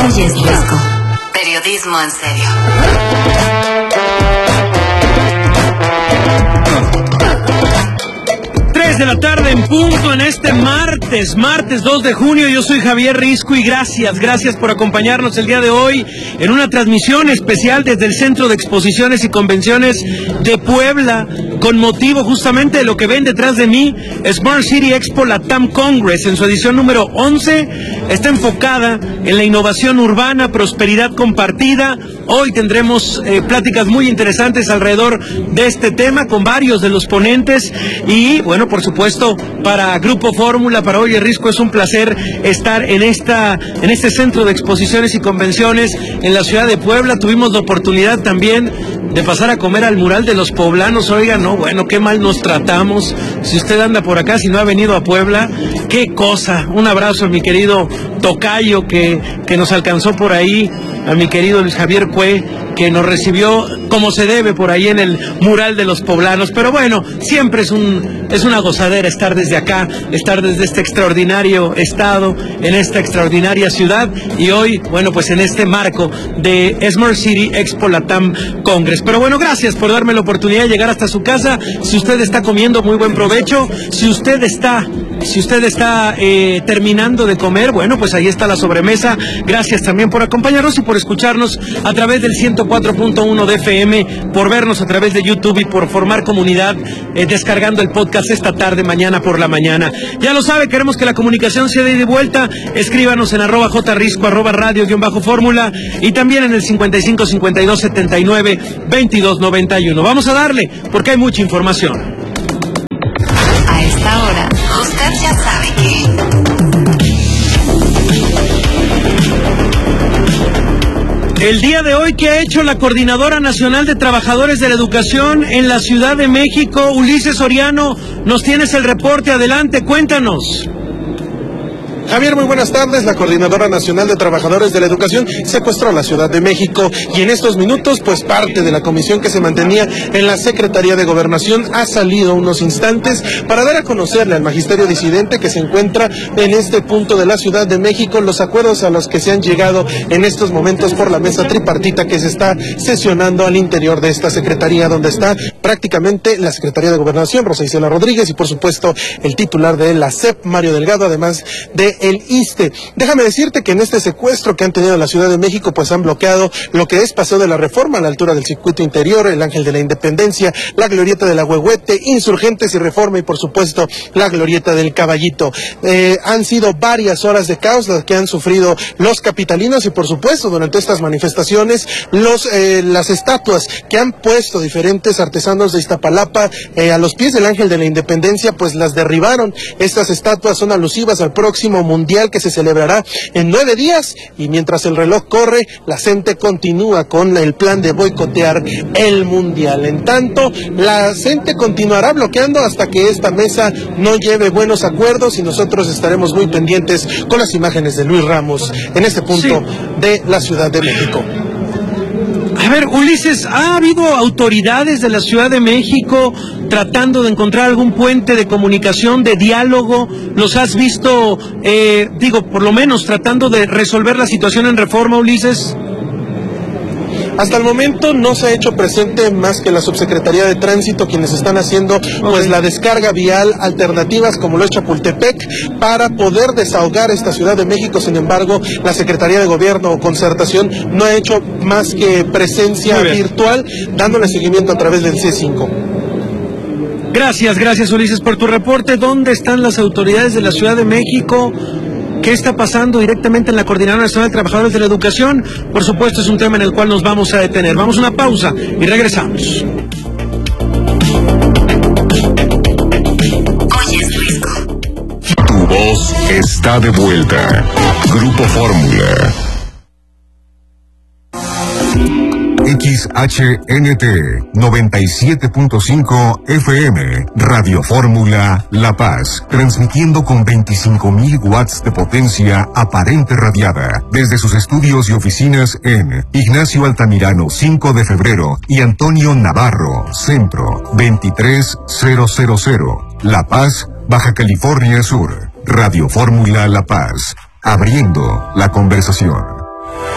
Hoy es Risco. Periodismo en serio. 3 de la tarde en punto en este martes 2 de junio. Yo soy Javier Risco y gracias por acompañarnos el día de hoy en una transmisión especial desde el Centro de Exposiciones y Convenciones de Puebla, con motivo justamente de lo que ven detrás de mí, Smart City Expo Latam Congress, en su edición número 11, está enfocada en la innovación urbana, prosperidad compartida. Hoy tendremos pláticas muy interesantes alrededor de este tema con varios de los ponentes y, bueno, por supuesto, para Grupo Fórmula, para Hoy es Risco, es un placer estar en este Centro de Exposiciones y Convenciones en la ciudad de Puebla. Tuvimos la oportunidad también de pasar a comer al mural de los poblanos. Oigan, no, bueno, qué mal nos tratamos. Si usted anda por acá, si no ha venido a Puebla, qué cosa. Un abrazo a mi querido tocayo que nos alcanzó por ahí, a mi querido Luis Javier Cue, que nos recibió como se debe por ahí en el mural de los poblanos. Pero bueno, siempre es una gozadera estar desde acá, estar desde este extraordinario estado, en esta extraordinaria ciudad, y hoy, bueno, pues en este marco de Smart City Expo Latam Congress. Pero bueno, gracias por darme la oportunidad de llegar hasta su casa. Si usted está comiendo, muy buen provecho. Si usted está terminando de comer, bueno, pues ahí está la sobremesa. Gracias también por acompañarnos y por escucharnos a través del 104.1 de FM, por vernos a través de YouTube y por formar comunidad descargando el podcast esta tarde, mañana por la mañana. Ya lo sabe, queremos que la comunicación sea de ida y vuelta. Escríbanos en @jrisco, @radio_fórmula y también en el 55 52 79 22 91. Vamos a darle, porque hay mucha información. A esta hora, usted ya sabe que... El día de hoy, ¿qué ha hecho la Coordinadora Nacional de Trabajadores de la Educación en la Ciudad de México? Ulises Soriano, nos tienes el reporte, adelante, cuéntanos. Javier, muy buenas tardes. La Coordinadora Nacional de Trabajadores de la Educación secuestró la Ciudad de México y en estos minutos, pues parte de la comisión que se mantenía en la Secretaría de Gobernación ha salido unos instantes para dar a conocerle al magisterio disidente que se encuentra en este punto de la Ciudad de México los acuerdos a los que se han llegado en estos momentos por la mesa tripartita que se está sesionando al interior de esta Secretaría, donde está prácticamente la Secretaría de Gobernación, Rosa Isela Rodríguez, y por supuesto el titular de la SEP, Mario Delgado, además de el ISSSTE. Déjame decirte que en este secuestro que han tenido en la Ciudad de México, pues han bloqueado lo que es Paseo de la Reforma a la altura del Circuito Interior, el Ángel de la Independencia, la Glorieta de la Huehuete, Insurgentes y Reforma y por supuesto la Glorieta del Caballito. Han sido varias horas de caos las que han sufrido los capitalinos y por supuesto durante estas manifestaciones las estatuas que han puesto diferentes artesanos de Iztapalapa a los pies del Ángel de la Independencia, pues las derribaron. Estas estatuas son alusivas al próximo mundial que se celebrará en 9 días y mientras el reloj corre, la CENTE continúa con el plan de boicotear el mundial. En tanto, la CENTE continuará bloqueando hasta que esta mesa no lleve buenos acuerdos y nosotros estaremos muy pendientes con las imágenes de Luis Ramos en este punto de la Ciudad de México. A ver, Ulises, ¿ha habido autoridades de la Ciudad de México tratando de encontrar algún puente de comunicación, de diálogo? ¿Los has visto, por lo menos tratando de resolver la situación en Reforma, Ulises? Hasta el momento no se ha hecho presente más que la Subsecretaría de Tránsito, quienes están haciendo pues la descarga vial, alternativas como lo es Chapultepec, para poder desahogar esta Ciudad de México. Sin embargo, la Secretaría de Gobierno o Concertación no ha hecho más que presencia virtual, dándole seguimiento a través del C5. Gracias Ulises por tu reporte. ¿Dónde están las autoridades de la Ciudad de México? ¿Qué está pasando directamente en la Coordinadora Nacional de Trabajadores de la Educación? Por supuesto, es un tema en el cual nos vamos a detener. Vamos a una pausa y regresamos. Hoy es Risco. Tu voz está de vuelta. Grupo Fórmula. XHNT 97.5 FM, Radio Fórmula La Paz, transmitiendo con 25.000 watts de potencia aparente radiada, desde sus estudios y oficinas en Ignacio Altamirano 5 de febrero y Antonio Navarro, Centro 23000, La Paz, Baja California Sur. Radio Fórmula La Paz, abriendo la conversación.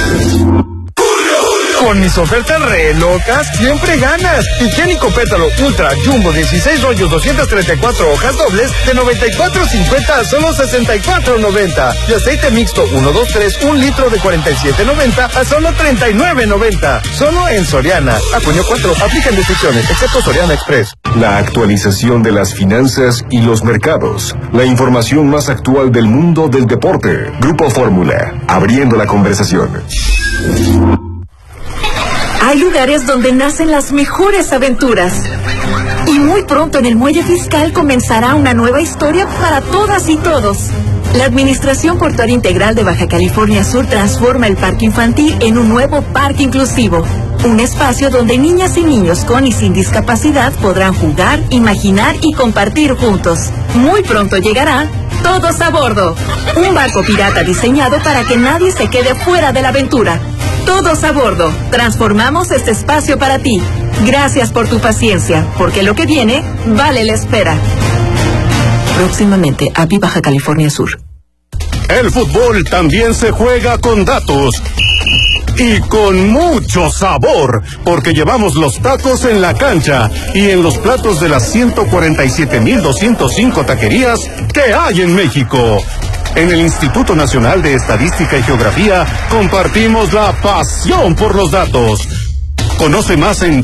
Con mis ofertas re locas, siempre ganas. Higiénico Pétalo Ultra Jumbo 16 rollos 234 hojas dobles de 94.50 a solo 64.90. Y aceite mixto 123 1 litro de 47.90 a solo 39.90. Solo en Soriana. A junio 4, aplican restricciones, excepto Soriana Express. La actualización de las finanzas y los mercados. La información más actual del mundo del deporte. Grupo Fórmula, abriendo la conversación. Hay lugares donde nacen las mejores aventuras. Y muy pronto en el Muelle Fiscal comenzará una nueva historia para todas y todos. La Administración Portuaria Integral de Baja California Sur transforma el parque infantil en un nuevo parque inclusivo. Un espacio donde niñas y niños con y sin discapacidad podrán jugar, imaginar y compartir juntos. Muy pronto llegará Todos a Bordo, un barco pirata diseñado para que nadie se quede fuera de la aventura. Todos a Bordo, transformamos este espacio para ti. Gracias por tu paciencia, porque lo que viene vale la espera. Próximamente, API Baja California Sur. El fútbol también se juega con datos. Y con mucho sabor, porque llevamos los tacos en la cancha y en los platos de las 147.205 taquerías que hay en México. En el Instituto Nacional de Estadística y Geografía compartimos la pasión por los datos. Conoce más en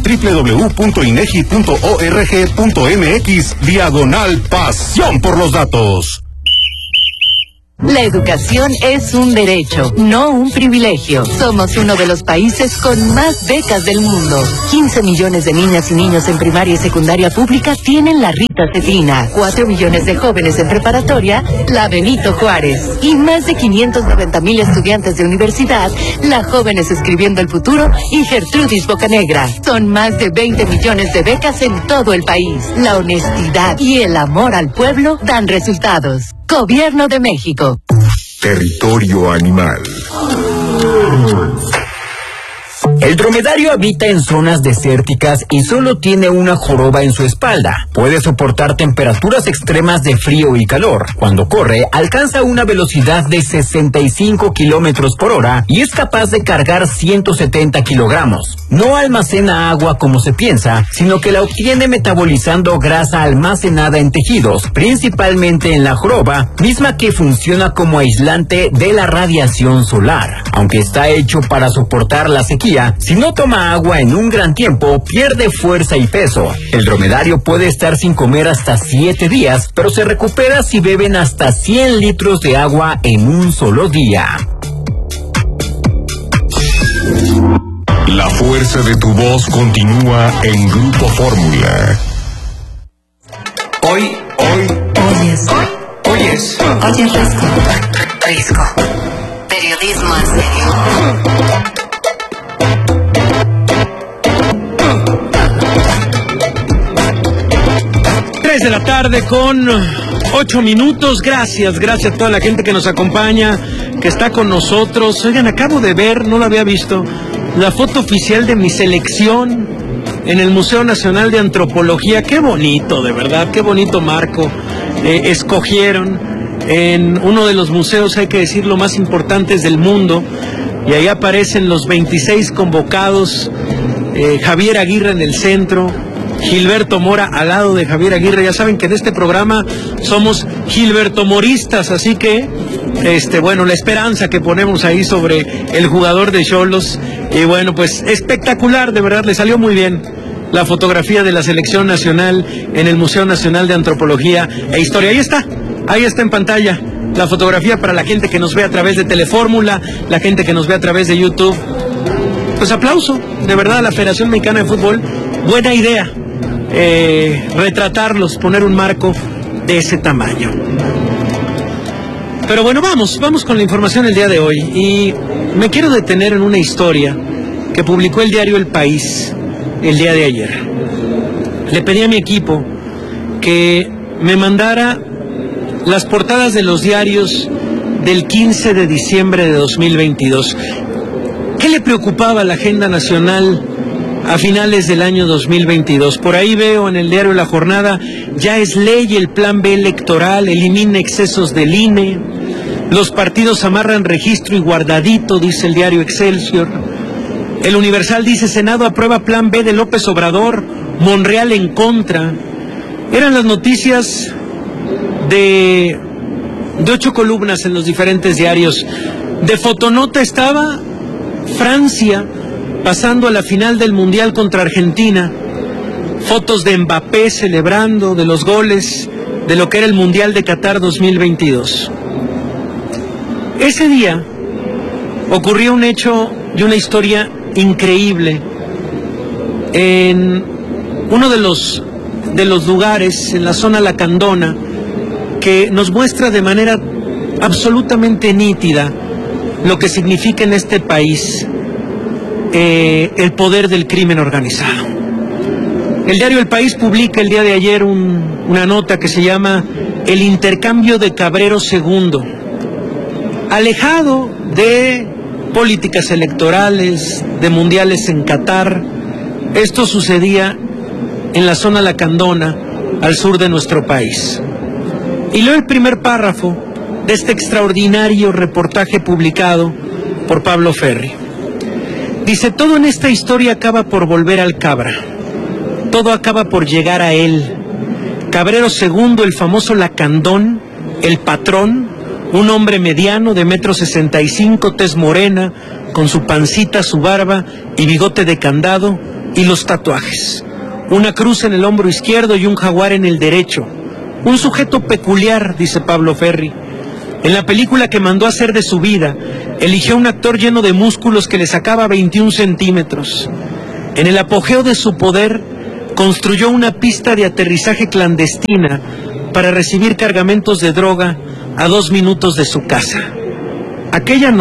www.inegi.org.mx/pasión por los datos. La educación es un derecho, no un privilegio. Somos uno de los países con más becas del mundo. 15 millones de niñas y niños en primaria y secundaria pública tienen la Rita Cefina. 4 millones de jóvenes en preparatoria, la Benito Juárez. Y más de 590,000 estudiantes de universidad, la Jóvenes Escribiendo el Futuro y Gertrudis Bocanegra. Son más de 20 millones de becas en todo el país. La honestidad y el amor al pueblo dan resultados. Gobierno de México. Territorio animal. El dromedario habita en zonas desérticas y solo tiene una joroba en su espalda. Puede soportar temperaturas extremas de frío y calor. Cuando corre, alcanza una velocidad de 65 kilómetros por hora y es capaz de cargar 170 kilogramos. No almacena agua como se piensa, sino que la obtiene metabolizando grasa almacenada en tejidos, principalmente en la joroba, misma que funciona como aislante de la radiación solar. Aunque está hecho para soportar la sequía, si no toma agua en un gran tiempo, pierde fuerza y peso. El dromedario puede estar sin comer hasta 7 días, pero se recupera si beben hasta 100 litros de agua en un solo día. La fuerza de tu voz continúa en Grupo Fórmula. Oyes Risco. Periodismo en serio. 3 de la tarde con 8 minutos. Gracias a toda la gente que nos acompaña, que está con nosotros. Oigan, acabo de ver, no lo había visto, la foto oficial de mi selección en el Museo Nacional de Antropología. Qué bonito, de verdad, qué bonito marco escogieron en uno de los museos, hay que decirlo, más importantes del mundo. Y ahí aparecen los 26 convocados, Javier Aguirre en el centro, Gilberto Mora al lado de Javier Aguirre. Ya saben que en este programa somos Gilberto Moristas, así que bueno, la esperanza que ponemos ahí sobre el jugador de Xolos. Y bueno, pues espectacular, de verdad, le salió muy bien la fotografía de la selección nacional en el Museo Nacional de Antropología e Historia. Ahí está en pantalla la fotografía para la gente que nos ve a través de Telefórmula, la gente que nos ve a través de YouTube. Pues aplauso, de verdad, a la Federación Mexicana de Fútbol. Buena idea, retratarlos, poner un marco de ese tamaño. Pero bueno, vamos con la información el día de hoy. Y me quiero detener en una historia que publicó el diario El País el día de ayer. Le pedí a mi equipo que me mandara las portadas de los diarios del 15 de diciembre de 2022. ¿Qué le preocupaba a la agenda nacional a finales del año 2022? Por ahí veo en el diario La Jornada: ya es ley el plan B electoral, elimina excesos del INE. Los partidos amarran registro y guardadito, dice el diario Excelsior. El Universal dice: Senado aprueba plan B de López Obrador, Monreal en contra. Eran las noticias de 8 columnas en los diferentes diarios. De fotonota estaba Francia pasando a la final del Mundial contra Argentina. Fotos de Mbappé celebrando, de los goles, de lo que era el Mundial de Qatar 2022. Ese día ocurrió un hecho y una historia increíble en uno de los lugares, en la zona Lacandona, que nos muestra de manera absolutamente nítida lo que significa en este país el poder del crimen organizado. El diario El País publica el día de ayer una nota que se llama El intercambio de Cabrero II. Alejado de políticas electorales, de mundiales en Qatar, esto sucedía en la zona Lacandona, al sur de nuestro país. Y leo el primer párrafo de este extraordinario reportaje publicado por Pablo Ferri. Dice: todo en esta historia acaba por volver al Cabra. Todo acaba por llegar a él. Cabrero II, el famoso Lacandón, el patrón, un hombre mediano de 1,65 m, tez morena, con su pancita, su barba y bigote de candado y los tatuajes. Una cruz en el hombro izquierdo y un jaguar en el derecho. Un sujeto peculiar, dice Pablo Ferri. En la película que mandó a hacer de su vida, eligió un actor lleno de músculos que le sacaba 21 centímetros. En el apogeo de su poder, construyó una pista de aterrizaje clandestina para recibir cargamentos de droga a 2 minutos de su casa. Aquella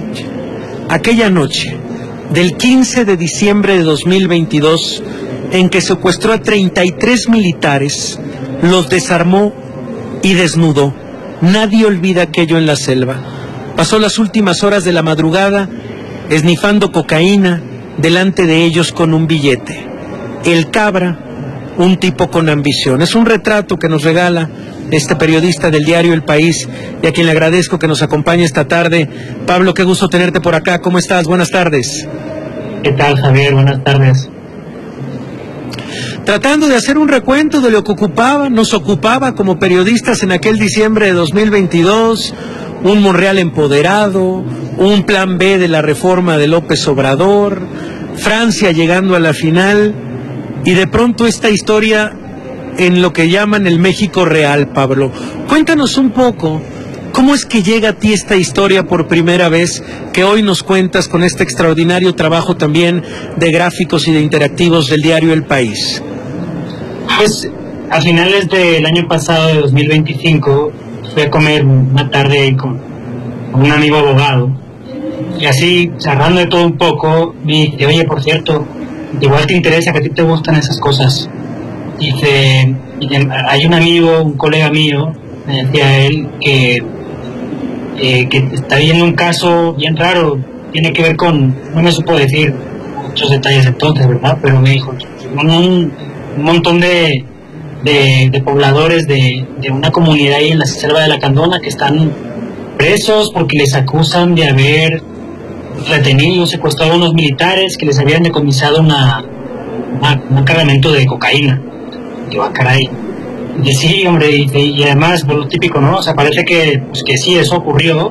noche del 15 de diciembre de 2022, en que secuestró a 33 militares, los desarmó y desnudó. Nadie olvida aquello en la selva. Pasó las últimas horas de la madrugada esnifando cocaína delante de ellos con un billete. El Cabra, un tipo con ambición. Es un retrato que nos regala este periodista del diario El País, y a quien le agradezco que nos acompañe esta tarde. Pablo, qué gusto tenerte por acá. ¿Cómo estás? Buenas tardes. ¿Qué tal, Javier? Buenas tardes. Tratando de hacer un recuento de lo que nos ocupaba como periodistas en aquel diciembre de 2022, un Monreal empoderado, un plan B de la reforma de López Obrador, Francia llegando a la final, y de pronto esta historia en lo que llaman el México real, Pablo. Cuéntanos un poco, ¿cómo es que llega a ti esta historia por primera vez, que hoy nos cuentas con este extraordinario trabajo también de gráficos y de interactivos del diario El País? Pues a finales del año pasado, de 2025, fui a comer una tarde ahí con un amigo abogado, y así, charlando de todo un poco, me dice: oye, por cierto, igual te interesa, que a ti te gustan esas cosas. Dice, hay un amigo, un colega mío, me decía él, que está viendo un caso bien raro, tiene que ver con, no me supo decir muchos detalles entonces, ¿verdad? Pero me dijo, un montón de pobladores de una comunidad ahí en la selva de Lacandona que están presos porque les acusan de haber retenido, secuestrado a unos militares que les habían decomisado un cargamento de cocaína. Digo, caray. Y sí, hombre, y además, por lo típico, ¿no? O sea, parece que sí, eso ocurrió,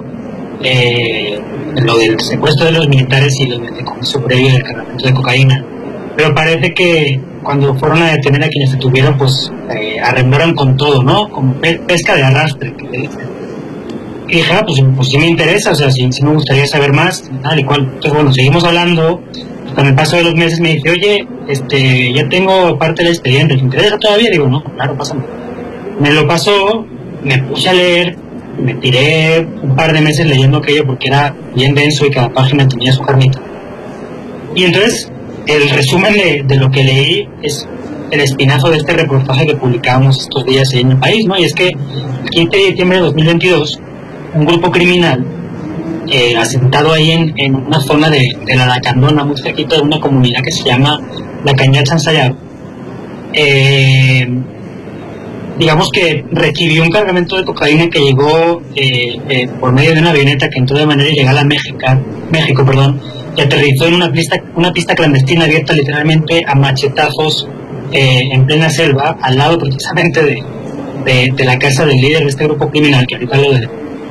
lo del secuestro de los militares y lo del decomiso previo del cargamento de cocaína. Pero parece que cuando fueron a detener a quienes se tuvieron, pues arrendaron con todo, ¿no? Como pesca de arrastre, que le dicen. Y dije, pues sí me interesa, o sea, sí me gustaría saber más, tal y cual. Entonces, bueno, seguimos hablando. Con el paso de los meses me dice, oye, ya tengo parte del expediente, ¿te interesa todavía? Digo, no, claro, pásame. Me lo pasó, me puse a leer, me tiré un par de meses leyendo aquello porque era bien denso y cada página tenía su carnita. Y entonces, el resumen de lo que leí es el espinazo de este reportaje que publicábamos estos días en El País, ¿no? Y es que el 15 de diciembre de 2022, un grupo criminal asentado ahí en una zona de la Lacandona, muy cerquita de una comunidad que se llama La Cañada Chansayar, digamos que requirió un cargamento de cocaína que llegó por medio de una avioneta que entró de manera ilegal a México, y aterrizó en una pista clandestina abierta literalmente a machetazos en plena selva, al lado precisamente de la casa del líder de este grupo criminal, que ahorita lo veré.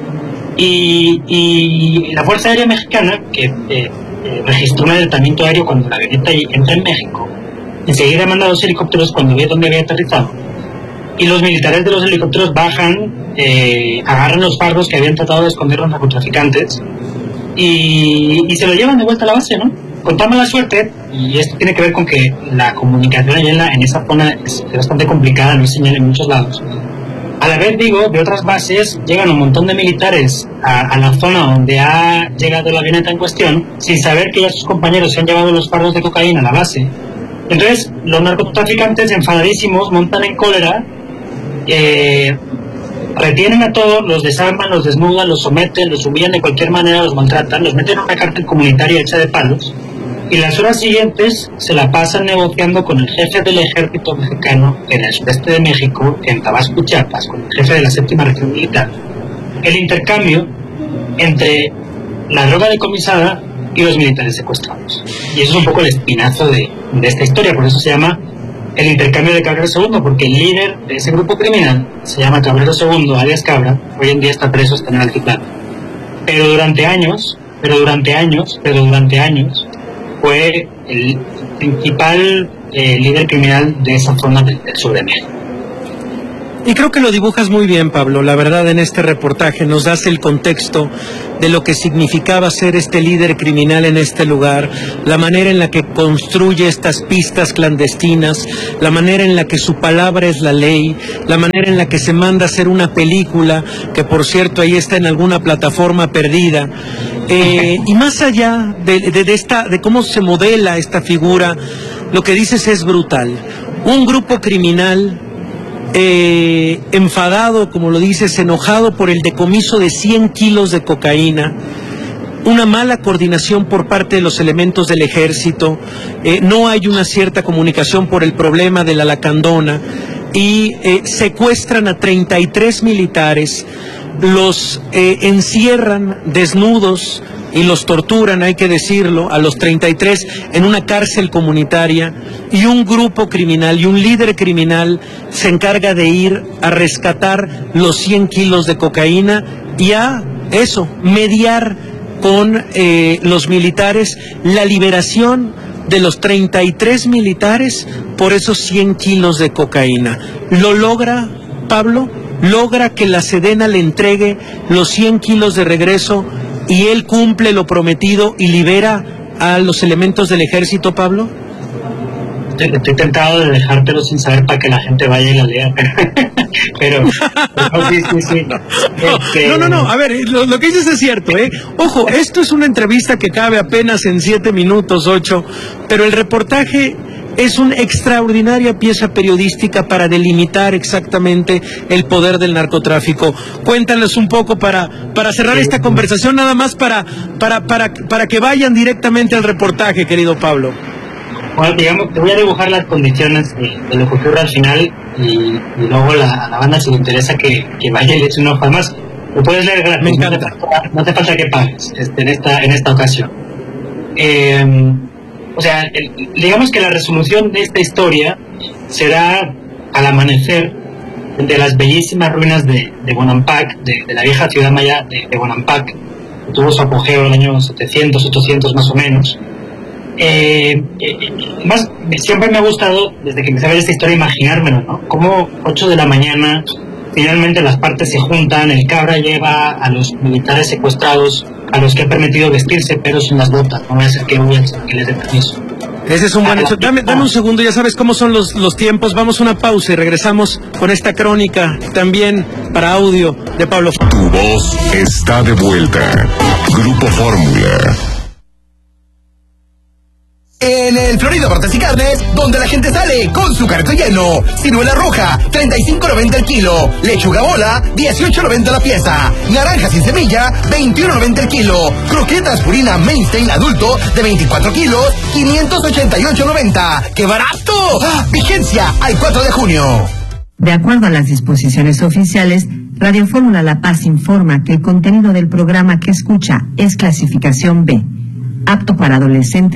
Y la Fuerza Aérea Mexicana, que registró un alertamiento aéreo cuando la avioneta entra en México, enseguida manda 2 helicópteros cuando ve dónde había aterrizado, y los militares de los helicópteros bajan, agarran los fardos que habían tratado de esconder los narcotraficantes y se lo llevan de vuelta a la base, ¿no? Con toda mala suerte, y esto tiene que ver con que la comunicación allá en esa zona es bastante complicada, no hay señal en muchos lados. A la vez, digo, de otras bases llegan un montón de militares a la zona donde ha llegado la avioneta en cuestión, sin saber que ya sus compañeros se han llevado los fardos de cocaína a la base. Entonces, los narcotraficantes, enfadadísimos, montan en cólera, retienen a todos, los desarman, los desnudan, los someten, los humillan de cualquier manera, los maltratan, los meten en una cárcel comunitaria hecha de palos, y las horas siguientes se la pasan negociando con el jefe del ejército mexicano en el sureste de México, en Tabasco y Chiapas, con el jefe de la 7ª región militar, el intercambio entre la droga decomisada y los militares secuestrados. Y eso es un poco el espinazo de esta historia, por eso se llama el intercambio de Cabrero II, porque el líder de ese grupo criminal se llama Cabrero II, alias Cabra. Hoy en día está preso, está en el altiplano. Pero durante años fue el principal líder criminal de esa zona del sur de México. Y creo que lo dibujas muy bien, Pablo. La verdad, en este reportaje nos das el contexto de lo que significaba ser este líder criminal en este lugar, la manera en la que construye estas pistas clandestinas, la manera en la que su palabra es la ley, la manera en la que se manda a hacer una película, que por cierto ahí está en alguna plataforma perdida. Y más allá de cómo se modela esta figura, lo que dices es brutal. Un grupo criminal enfadado, como lo dices, enojado por el decomiso de 100 kilos de cocaína, una mala coordinación por parte de los elementos del ejército, no hay una cierta comunicación por el problema de la lacandona, y secuestran a 33 militares, los encierran desnudos y los torturan, hay que decirlo, a los 33 en una cárcel comunitaria, y un grupo criminal y un líder criminal se encarga de ir a rescatar los 100 kilos de cocaína y a mediar con los militares la liberación de los 33 militares por esos 100 kilos de cocaína. ¿Lo logra, Pablo? ¿Logra que la Sedena le entregue los 100 kilos de regreso y él cumple lo prometido y libera a los elementos del ejército, Pablo? Estoy tentado de dejártelo sin saber para que la gente vaya y la lea, pero sí. No, a ver, lo que dices es cierto, Ojo, esto es una entrevista que cabe apenas en 7 minutos, 8, pero el reportaje es una extraordinaria pieza periodística para delimitar exactamente el poder del narcotráfico. Cuéntanos un poco para cerrar esta conversación, nada más para que vayan directamente al reportaje, querido Pablo. Bueno, digamos, te voy a dibujar las condiciones de lo que ocurre al final, y luego a la banda, si le interesa que vaya y le eche un ojo. Además, lo puedes leer gratis. Me encanta. No te falta que pagues en esta ocasión. O sea, digamos que la resolución de esta historia será al amanecer de las bellísimas ruinas de Bonampak, de la vieja ciudad maya de Bonampak, que tuvo su apogeo en el año 700, 800 más o menos. Siempre me ha gustado, desde que empecé a ver esta historia, imaginármelo, ¿no? Como 8 de la mañana, finalmente las partes se juntan, el Cabra lleva a los militares secuestrados, a los que ha permitido vestirse, pero sin las botas, no voy a hacer que les dé permiso. Ese es un buen hecho. Dame un segundo, ya sabes cómo son los tiempos. Vamos a una pausa y regresamos con esta crónica, también para audio, de Pablo. Tu voz está de vuelta. Grupo Fórmula. En el Florida Bartas y Carnes, donde la gente sale con su carrito lleno. Ciruela roja, $35.90 el kilo. Lechuga bola, $18.90 la pieza. Naranja sin semilla, $21.90 el kilo. Croquetas Purina Mainstein adulto de 24 kilos, $588.90. ¡Qué barato! ¡Ah! Vigencia al 4 de junio. De acuerdo a las disposiciones oficiales, Radio Fórmula La Paz informa que el contenido del programa que escucha es clasificación B, apto para adolescentes.